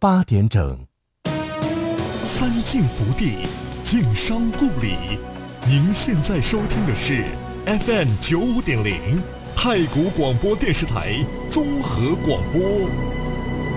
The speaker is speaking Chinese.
8点整。 三晋福地，晋商故里。您现在收听的是 FM95.0太谷广播电视台综合广播。